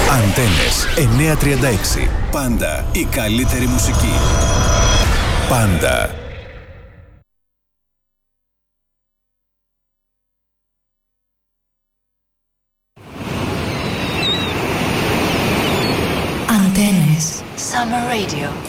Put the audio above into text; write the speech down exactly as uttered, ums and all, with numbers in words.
Αντένες εννιακόσια τριάντα έξι. Πάντα η καλύτερη μουσική. Πάντα. Αντένες Summer Radio.